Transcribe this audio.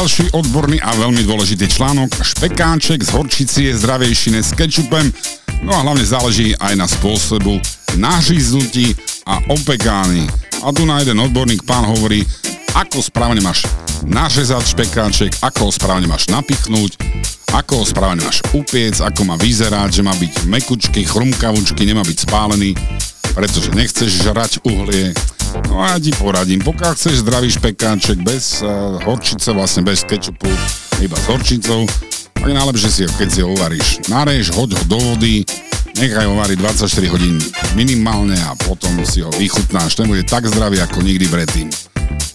ďalší odborný a veľmi dôležitý článok. Špekáček z horčici je zdravejší než s kečupem, no a hlavne záleží aj na spôsobu naříznutí a opekání. A tu na jeden odborník pán hovorí, ako správne máš nařezať špekáček, ako ho správne máš napichnúť, ako ho správne máš upiec, ako má vyzerať, že má byť mekučky, chrumkavučky, nemá byť spálený, pretože nechceš žrať uhlie. No a ja ti poradím, pokiaľ chceš zdravý špekáček bez horčice, vlastne bez kečupu, iba s horčicou, tak najlepšie si ho, keď si ho uvaríš, narež, hoď ho do vody, nechaj ho variť 24 hodín minimálne a potom si ho vychutnáš. Ten bude tak zdravý ako nikdy predtým.